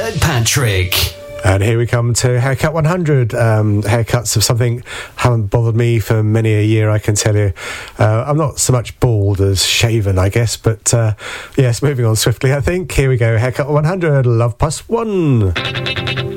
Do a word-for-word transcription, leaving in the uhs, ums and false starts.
Patrick. And here we come to Haircut one hundred. Um, haircuts of something haven't bothered me for many a year, I can tell you. Uh, I'm not so much bald as shaven, I guess, but uh, yes, moving on swiftly, I think. Here we go, Haircut one hundred, Love Plus One.